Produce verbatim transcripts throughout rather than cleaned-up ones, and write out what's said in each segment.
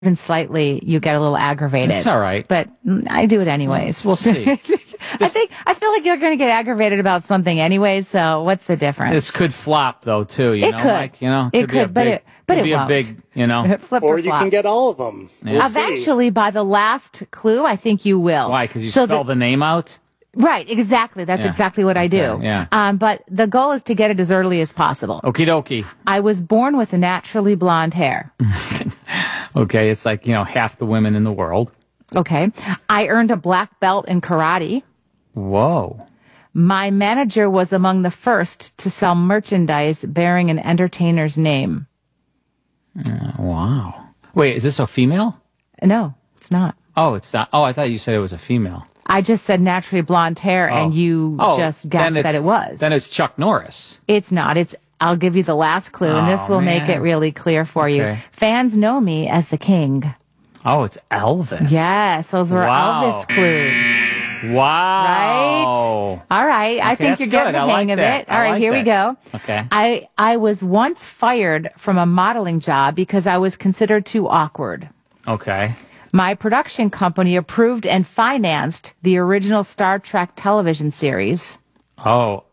even slightly, you get a little aggravated. It's all right. But I do it anyways. We'll see. I think, I feel like you're going to get aggravated about something anyway, so what's the difference? This could flop, though, too. You it know, could. Like, you know, it could, could, be a but big, it, but could it be won't. a big, you know. Flip or or you flop. can get all of them. Yeah. We'll Eventually, see. by the last clue, I think you will. Why? Because you so spell the, the name out? Right, exactly. That's Yeah. exactly what I do. Okay, yeah. Um, but the goal is to get it as early as possible. Okie dokie. I was born with naturally blonde hair. Okay, it's like, you know, half the women in the world. Okay. I earned a black belt in karate. Whoa. My manager was among the first to sell merchandise bearing an entertainer's name. Uh, wow. Wait, is this a female? No, it's not. Oh, it's not. Oh, I thought you said it was a female. I just said naturally blonde hair, Oh. and you Oh, just then guessed it's- that it was. Then it's Chuck Norris. It's not. It's. I'll give you the last clue, and this Oh, will make man. it really clear for you. Okay. Fans know me as the king. Oh, it's Elvis. Yes, those were Wow. Elvis clues. Wow. Right? All right. I Okay, think that's you're getting good. the I hang like of that. it. I All right, like here we that. go. Okay. I, I was once fired from a modeling job because I was considered too awkward. Okay. My production company approved and financed the original Star Trek television series. Oh.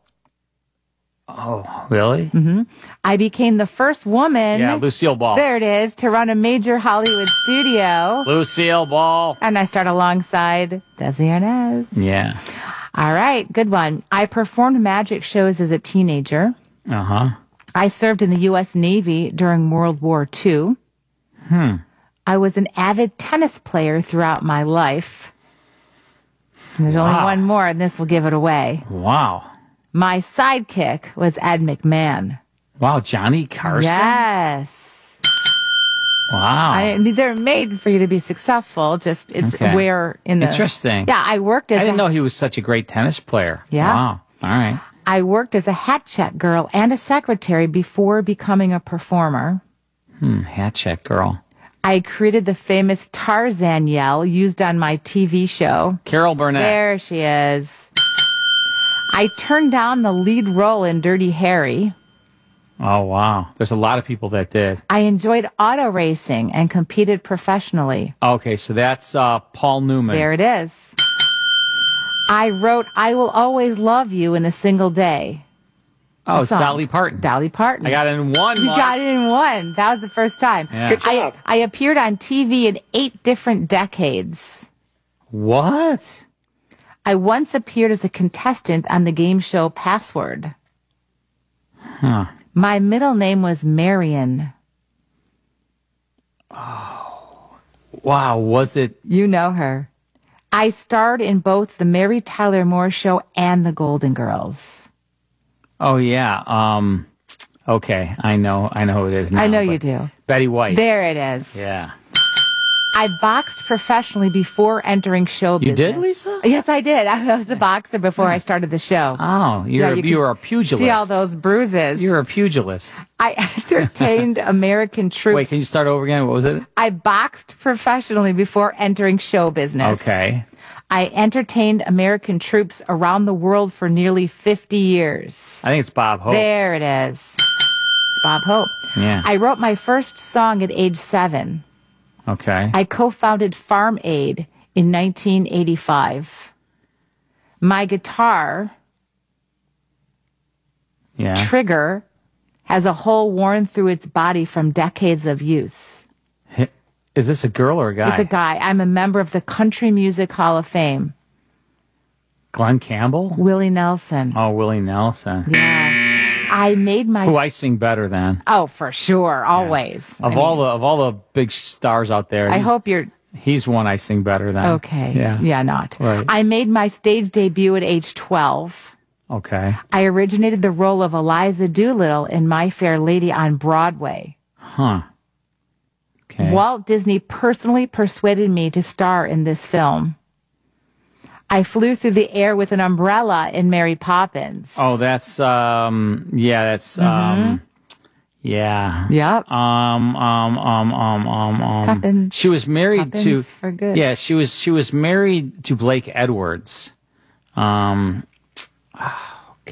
Oh, really? Mm-hmm. I became the first woman. Yeah, Lucille Ball. There it is, to run a major Hollywood studio. Lucille Ball. And I start alongside Desi Arnaz. Yeah. All right, good one. I performed magic shows as a teenager. Uh-huh. I served in the U S Navy during World War Two. Hmm. I was an avid tennis player throughout my life. And there's only Wow. one more, and this will give it away. Wow. My sidekick was Ed McMahon. Wow, Johnny Carson? Yes. Wow. I mean, they're made for you to be successful. Just it's Okay. where in the Interesting. Yeah, I worked as I didn't a, know he was such a great tennis player. Yeah. Wow. All right. I worked as a hat check girl and a secretary before becoming a performer. Hmm, hat check girl. I created the famous Tarzan yell used on my T V show. Carol Burnett. There she is. I turned down the lead role in Dirty Harry. Oh, wow. There's a lot of people that did. I enjoyed auto racing and competed professionally. Okay, so that's uh, Paul Newman. There it is. I wrote I Will Always Love You in a Single Day. Oh, it's song. Dolly Parton. Dolly Parton. I got it in one. You Mark. got it in one. That was the first time. Yeah. Good job. I, I appeared on T V in eight different decades. What? I once appeared as a contestant on the game show Password. Huh. My middle name was Marion. Wow, was it? You know her. I starred in both the Mary Tyler Moore Show and the Golden Girls. Oh, yeah. Um. Okay, I know. I know who it is now. I know you but do. Betty White. There it is. Yeah. I boxed professionally before entering show You business. did, Lisa? Yes, I did. I was a boxer before I started the show. Oh, you're Yeah, a, you you can were a pugilist. See all those bruises. You're a pugilist. I entertained American troops. Wait, can you start over again? What was it? I boxed professionally before entering show business. Okay. I entertained American troops around the world for nearly fifty years. I think it's Bob Hope. There it is. It's Bob Hope. Yeah. I wrote my first song at age seven. Okay. I co-founded Farm Aid in nineteen eighty-five. My guitar, yeah. Trigger, has a hole worn through its body from decades of use. Is this a girl or a guy? It's a guy. I'm a member of the Country Music Hall of Fame. Glenn Campbell? Willie Nelson. Oh, Willie Nelson. Yeah. I made my... Who I sing better than. Oh, for sure. Always. Of I all mean, the of all the big stars out there, I he's, hope you're... he's one I sing better than. Okay. Yeah. Yeah, not. Right. I made my stage debut at age twelve. Okay. I originated the role of Eliza Doolittle in My Fair Lady on Broadway. Huh. Okay. Walt Disney personally persuaded me to star in this film. I flew through the air with an umbrella in Mary Poppins. Oh, that's um yeah, that's um yeah. Yep. Um um um um um um Tuppence. She was married to Tuppence for good. Yeah, she was she was married to Blake Edwards. Um oh gosh.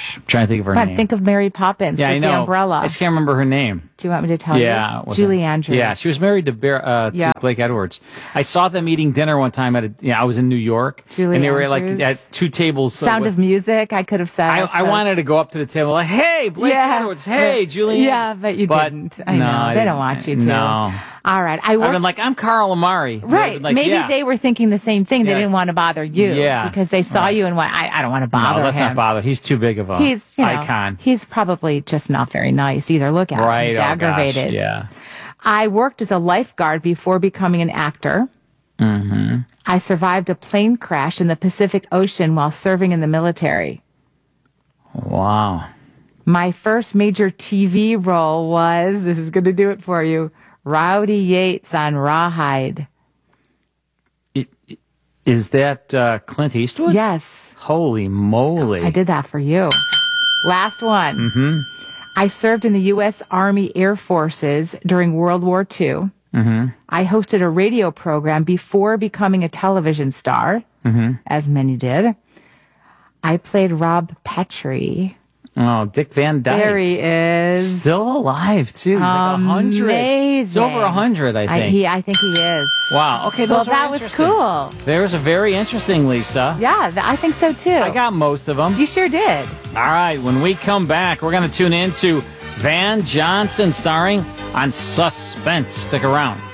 gosh. I'm trying to think of her But name. think of Mary Poppins yeah, with I know. the umbrella. I just can't remember her name. Do you want me to tell Yeah. you? it wasn't- Julie Andrews. Yeah, she was married to, Bear, uh, to Yeah. Blake Edwards. I saw them eating dinner one time at a, yeah, I was in New York. Julie and they were like Andrews. at two tables. uh, Sound with- of Music, I could have said. I, I suppose. wanted to go up to the table like, hey, Blake Yeah. Edwards. Hey, But- Julie. Yeah, but you But didn't. I no, know. I they didn't. don't want you to. No. All right. I I've worked. been like, I'm Carl Amari. Right. Like, Maybe yeah. they were thinking the same thing. They Yeah. didn't want to bother you. Yeah. Because they saw Right. you and went, I, I don't want to bother No, let's him. not bother. He's too big of a He's, you know, icon. he's probably just not very nice either. Look at him. Right. He's oh, aggravated. Gosh. Yeah. I worked as a lifeguard before becoming an actor. Mm-hmm. I survived a plane crash in the Pacific Ocean while serving in the military. Wow. My first major T V role was, this is going to do it for you, Rowdy Yates on Rawhide. It, it- is that uh, Clint Eastwood? Yes, Holy moly. I did that for you. Last one. Mm-hmm. I served in the U S Army Air Forces during World War Two. Mm-hmm. I hosted a radio program before becoming a television star, Mm-hmm. as many did. I played Rob Petrie. Oh, Dick Van Dyke. There he is. Still alive, too. He's like a hundred. Amazing. It's over a hundred, I think. I, he, I think he is. Wow. Okay, Well, those were that was interesting. cool. There's a very interesting, Lisa. Yeah, th- I think so too. I got most of them. You sure did. All right, when we come back, we're going to tune into Van Johnson starring on Suspense. Stick around.